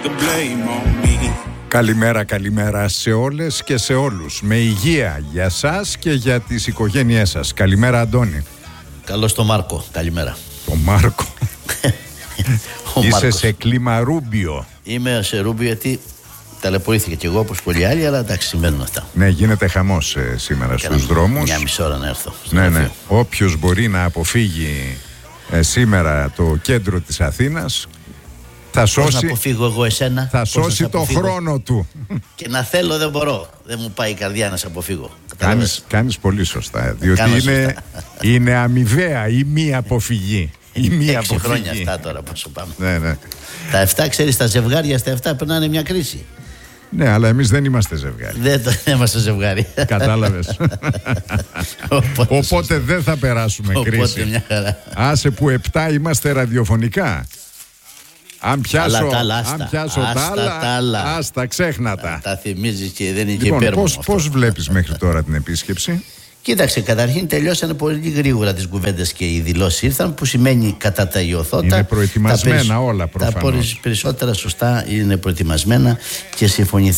Καλημέρα, καλημέρα σε όλες και σε όλους. Με υγεία για σας και για τις οικογένειές σας. Καλημέρα, Αντώνη. Καλώς το Μάρκο, καλημέρα. Το Μάρκο. Είσαι Μάρκος. σε κλίμα ρούμπιο. Είμαι σε ρούμπιο γιατί ταλαιπωρήθηκα κι εγώ όπως πολλοί άλλοι, αλλά εντάξει, συμβαίνουν αυτά. Ναι, γίνεται χαμός σήμερα στους δρόμους. Μια μισή ώρα να έρθω. Ναι. Όποιος μπορεί να αποφύγει σήμερα το κέντρο της Αθήνας θα σώσει, να αποφύγω εγώ εσένα, θα σώσει το χρόνο του. Και να θέλω δεν μπορώ. Δεν μου πάει η καρδιά να σε αποφύγω. Κάνεις πολύ σωστά. Διότι είναι αμοιβαία η μη αποφυγή. 6 χρόνια αυτά τώρα πόσο πάμε. Ναι. Τα 7, ξέρεις, τα ζευγάρια στα 7 περνάνε μια κρίση. Ναι, αλλά εμείς δεν είμαστε ζευγάρι. Δεν είμαστε ζευγάρι. Κατάλαβες. Οπότε δεν θα περάσουμε κρίση. Μια χαρά. Άσε που 7 είμαστε ραδιοφωνικά. Αν πιάσω τα άλλα, άστα, ξέχνατα. Τα θυμίζεις και δεν είναι λοιπόν, και υπέρμονο. Πώς βλέπεις μέχρι τώρα την επίσκεψη? Κοίταξε, καταρχήν τελειώσανε πολύ γρήγορα τις κουβέντες και οι δηλώσεις ήρθαν, που σημαίνει κατά τα ιωθώτα. Είναι προετοιμασμένα όλα προφανώς. Τα περισσότερα σωστά είναι προετοιμασμένα και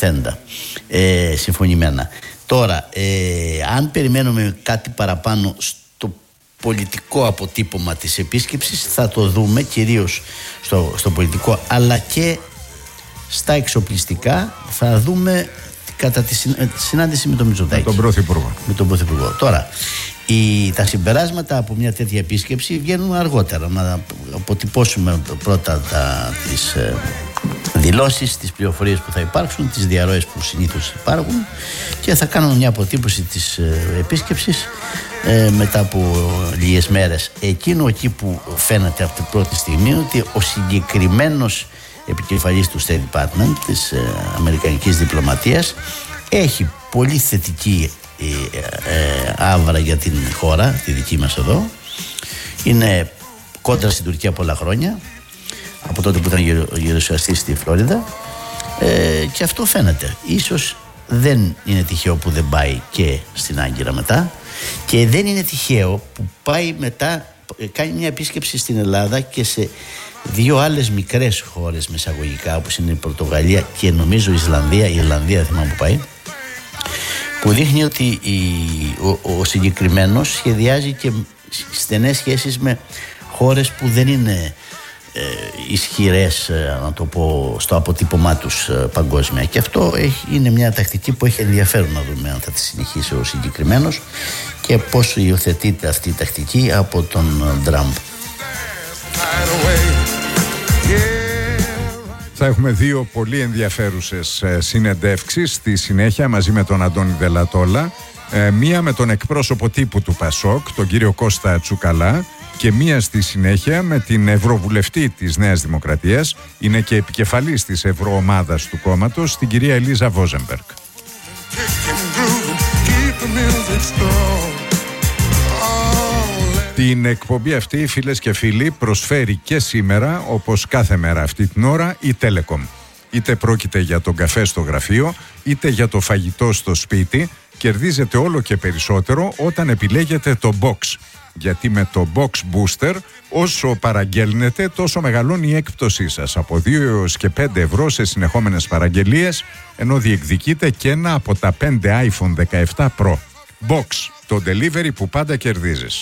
συμφωνημένα. Τώρα, αν περιμένουμε κάτι παραπάνω στο πολιτικό αποτύπωμα της επίσκεψης, θα το δούμε κυρίως στο πολιτικό, αλλά και στα εξοπλιστικά θα δούμε κατά τη συνάντηση με τον Μητσοτάκη. Με τον Πρωθυπουργό. Τώρα, τα συμπεράσματα από μια τέτοια επίσκεψη βγαίνουν αργότερα. Να αποτυπώσουμε πρώτα τις δηλώσεις, τις πληροφορίες που θα υπάρξουν, τις διαρροές που συνήθως υπάρχουν, και θα κάνουμε μια αποτύπωση της επίσκεψης μετά από λίγες μέρες. Εκείνο εκεί που φαίνεται από την πρώτη στιγμή, ότι ο συγκεκριμένος επικεφαλής του State Department της αμερικανικής διπλωματίας έχει πολύ θετική άβρα για την χώρα, τη δική μας εδώ. Είναι κόντρα στην Τουρκία πολλά χρόνια, από τότε που ήταν γερουσιαστής στη Φλόριδα, και αυτό φαίνεται. Ίσως δεν είναι τυχαίο που δεν πάει και στην Άγκυρα μετά, και δεν είναι τυχαίο που πάει μετά, κάνει μια επίσκεψη στην Ελλάδα και σε 2 άλλες μικρές χώρες μεσαγωγικά, όπως είναι η Πορτογαλία και νομίζω η Ιρλανδία θυμάμαι που πάει, που δείχνει ότι ο συγκεκριμένος σχεδιάζει και στενές σχέσεις με χώρες που δεν είναι ισχυρές, να το πω, στο αποτύπωμά τους παγκόσμια, και αυτό είναι μια τακτική που έχει ενδιαφέρον να δούμε αν θα τη συνεχίσει ο συγκεκριμένος και πώς υιοθετείται αυτή η τακτική από τον Τραμπ. Θα έχουμε 2 πολύ ενδιαφέρουσες συνεντεύξεις στη συνέχεια μαζί με τον Αντώνη Δελατόλα. Μία με τον εκπρόσωπο τύπου του Πασόκ, τον κύριο Κώστα Τσουκαλά, και μία στη συνέχεια με την Ευρωβουλευτή της Νέας Δημοκρατίας, είναι και επικεφαλής της Ευρωομάδας του κόμματος, την κυρία Ελίζα Βόζεμπεργκ. Την εκπομπή αυτή, φίλες και φίλοι, προσφέρει και σήμερα, όπως κάθε μέρα αυτή την ώρα, η Telecom. Είτε πρόκειται για τον καφέ στο γραφείο, είτε για το φαγητό στο σπίτι, κερδίζετε όλο και περισσότερο όταν επιλέγετε το Box. Γιατί με το Box Booster, όσο παραγγέλνετε, τόσο μεγαλώνει η έκπτωσή σας. Από 2 έως και 5 ευρώ σε συνεχόμενες παραγγελίες, ενώ διεκδικείτε και ένα από τα 5 iPhone 17 Pro. Box, το delivery που πάντα κερδίζεις.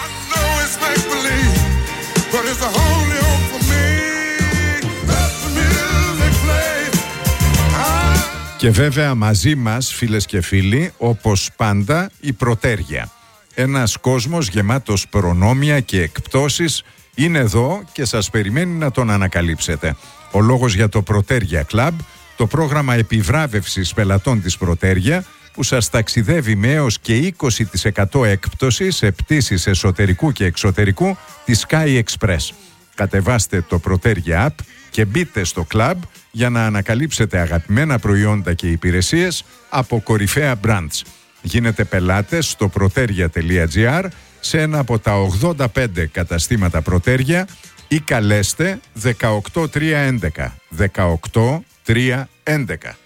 Και βέβαια μαζί μας, φίλες και φίλοι, όπως πάντα, η Πρωτέρια. Ένας κόσμος γεμάτος προνόμια και εκπτώσεις είναι εδώ και σας περιμένει να τον ανακαλύψετε. Ο λόγος για το Πρωτέρια Club, το πρόγραμμα επιβράβευσης πελατών της Πρωτέρια, που σας ταξιδεύει με έως και 20% έκπτωση σε πτήσεις εσωτερικού και εξωτερικού της Sky Express. Κατεβάστε το Πρωτέρια App και μπείτε στο club για να ανακαλύψετε αγαπημένα προϊόντα και υπηρεσίες από κορυφαία brands. Γίνετε πελάτες στο proteria.gr σε ένα από τα 85 καταστήματα Πρωτέρια ή καλέστε 18311. 18311.